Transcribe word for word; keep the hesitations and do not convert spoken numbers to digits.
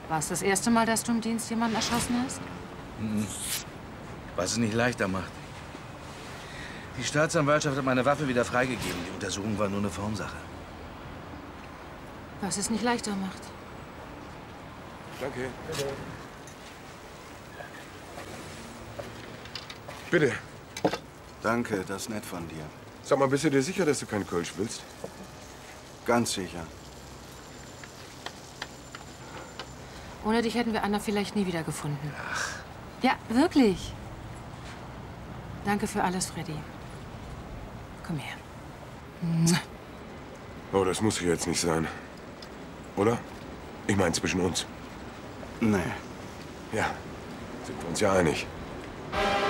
War es das erste Mal, dass du im Dienst jemanden erschossen hast? Mhm. Was es nicht leichter macht. Die Staatsanwaltschaft hat meine Waffe wieder freigegeben. Die Untersuchung war nur eine Formsache. Was es nicht leichter macht. Danke. Bitte. Danke, das ist nett von dir. Sag mal, bist du dir sicher, dass du keinen Kölsch willst? Ganz sicher. Ohne dich hätten wir Anna vielleicht nie wieder gefunden. Ach. Ja, wirklich. Danke für alles, Freddy. Komm her. Oh, das muss jetzt nicht sein. Oder? Ich meine, zwischen uns. Nee. Ja, sind wir uns ja einig.